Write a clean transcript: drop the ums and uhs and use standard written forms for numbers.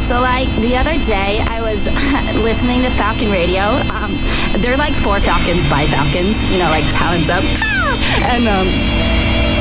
So, like, the other day, I was listening to Falcon Radio. They're like for Falcons by Falcons, you know, like Talons Up. And,